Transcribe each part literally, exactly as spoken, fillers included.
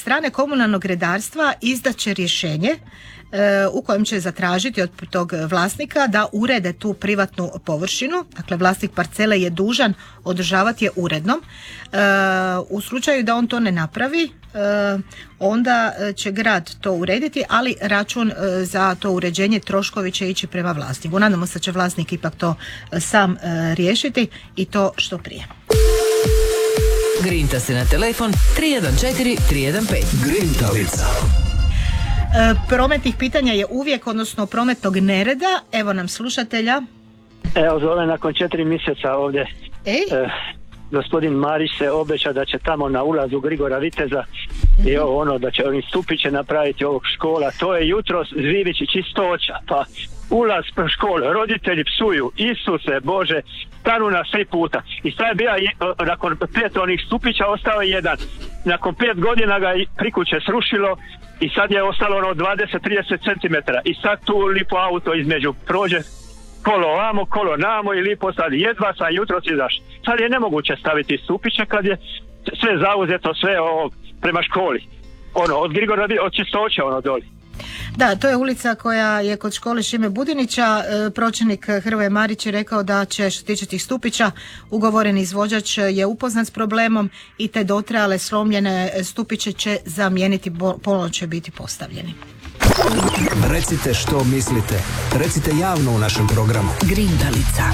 strane komunalnog redarstva izdaće rješenje u kojem će zatražiti od tog vlasnika da urede tu privatnu površinu. Dakle, vlasnik parcele je dužan održavati je uredno. U slučaju da on to ne napravi, onda će grad to urediti, ali račun za to uređenje, troškovi će ići prema vlasniku. Nadamo se da će vlasnik ipak to sam riješiti i to što prije. Grinta se na telefon tri jedan četiri tri jedan pet. Grintalica. Prometnih pitanja je uvijek, odnosno prometnog nereda. Evo nam slušatelja. Evo, zove nakon četiri mjeseca ovdje. Ej? E, gospodin Marić se obeća da će tamo na ulazu Grigora Viteza mm-hmm. i ovo ono da će oni stupiće napraviti ovog škola. To je jutro Zvivići čistoća. Pa ulaz po školu, roditelji psuju, Isuse Bože, stanu nas tri puta. I sad je bio, nakon pet onih stupića ostao je jedan. Nakon pet godina ga prikuće srušilo i sad je ostalo ono dvadeset do trideset centimetara. I sad tu lipo auto između prođe kolo ovamo, kolo namo i lipo sad jedva sam jutro si zaš. Sad je nemoguće staviti stupiće kad je sve zauzeto, sve ovo prema školi. Ono, od Grigora, od Čistoće ono doli. Da, to je ulica koja je kod škole Šime Budinića. Pročelnik Hrvoje Marić je rekao da će, što tiče tih stupića, ugovoreni izvođač je upoznat s problemom i te dotrajale slomljene stupiće će zamijeniti, ponovno će biti postavljeni. Recite što mislite. Recite javno u našem programu. Grintalica.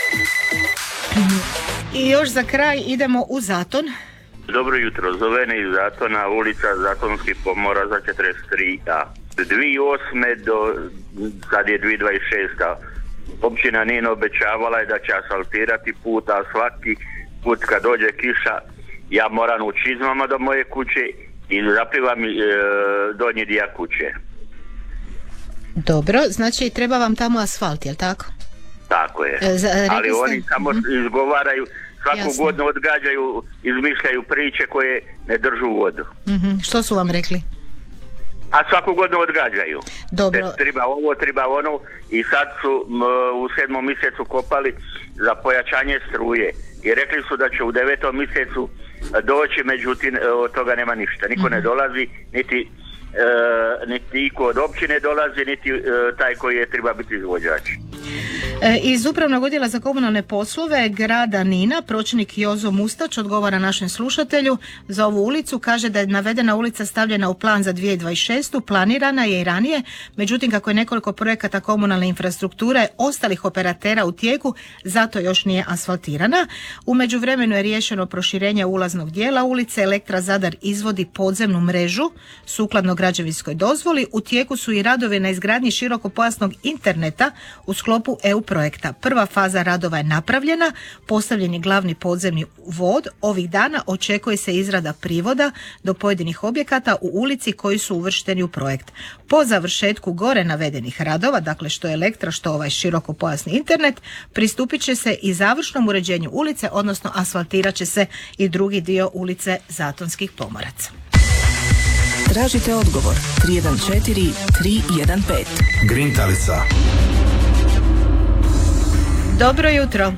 I još za kraj idemo u Zaton. Dobro jutro, zovene iz Zatona, ulica Zatonski Pomora za četrdeset tri a. dvije tisuće osme do sad je dvije tisuće dvadeset šesta. Općina nije obećavala je da će asfaltirati put, a svaki put kad dođe kiša ja moram u čizmama do moje kuće i zapliva mi e, donji dio kuće. Dobro, znači treba vam tamo asfalt, jel tako? Tako je, e, za, ali ste... oni samo izgovaraju, svaku Jasno. godinu odgađaju, izmišljaju priče koje ne držu vodu. Mm-hmm. Što su vam rekli? A svaku godinu odgađaju. Dobro. E, treba ovo, treba ono i sad su m, u sedmom mjesecu kopali za pojačanje struje i rekli su da će u devetom mjesecu doći, međutim od toga nema ništa. Niko mm-hmm. ne dolazi, niti e, niti iko od općine dolazi, niti e, taj koji je treba biti izvođač. Iz Upravnog odjela za komunalne poslove grada Nina pročelnik Jozo Mustač odgovara našem slušatelju za ovu ulicu, kaže da je navedena ulica stavljena u plan za dvije tisuće dvadeset šestu, planirana je i ranije, međutim kako je nekoliko projekata komunalne infrastrukture ostalih operatera u tijeku, zato još nije asfaltirana. U međuvremenu je riješeno proširenje ulaznog dijela ulice, Elektra Zadar izvodi podzemnu mrežu sukladno građevinskoj dozvoli, u tijeku su i radovi na izgradnji širokopojasnog interneta u sklopu E U projekta. Prva faza radova je napravljena, postavljen je glavni podzemni vod. Ovih dana očekuje se izrada privoda do pojedinih objekata u ulici koji su uvršteni u projekt. Po završetku gore navedenih radova, dakle što je Elektra, što ovaj širokopojasni internet, pristupit će se i završnom uređenju ulice, odnosno asfaltirat će se i drugi dio ulice Zatonskih Pomoraca. Tražite odgovor tri jedan četiri tri jedan pet. Grintalica. Dobro jutro.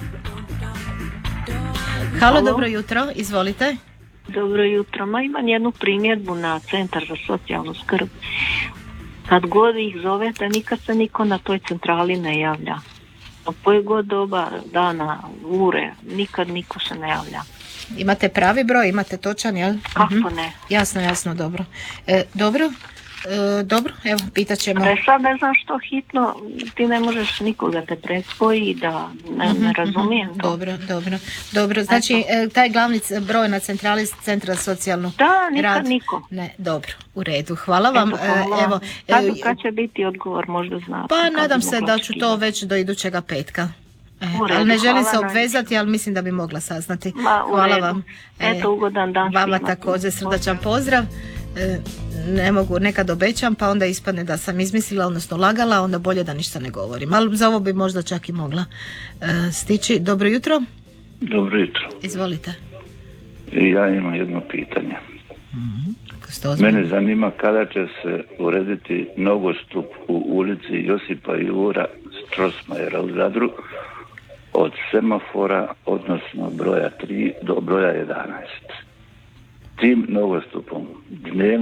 Halo, dobro jutro, izvolite. Dobro jutro, ma imam jednu primjedbu na Centar za socijalnu skrb. Kad god ih zovete, nikad se niko na toj centrali ne javlja. U koje god doba dana, ure, nikad niko se ne javlja. Imate pravi broj, imate točan, jel? Kako Mhm. ne? Jasno, jasno, dobro. E, dobro, e, dobro, evo, pitat ćemo. E sad ne znam što hitno, ti ne možeš nikoga te prespoji da ne, ne razumijem to. Dobro, dobro, dobro. Znači, e, taj glavni c- broj na centrali Centra za socijalnu Da, nikad rad. niko. Ne, dobro, u redu. Hvala vam. Eto, hvala. E, evo, Kad, e, kad će biti odgovor, možda znate. pa kad nadam bi se mogla da ću to očekivati. već do idućega petka. E, U redu, ali ne želim hvala se na- obvezati, ali mislim da bi mogla saznati. Ma, u Hvala redu. vam. Eto, ugodan dan Vama svima. također srdačan pozdrav. E, ne mogu, nekad obećam pa onda ispadne da sam izmislila, odnosno lagala, onda bolje da ništa ne govorim. Ali za ovo bi možda čak i mogla e, stići. Dobro jutro, Dobro jutro. izvolite. I ja imam jedno pitanje. Ako ste ozbiljni. Mene zanima kada će se urediti nogostup u ulici Josipa Jura Strossmayera u Zadru od semafora, odnosno broja tri do broja jedanaest. Tim nogostupom dnevno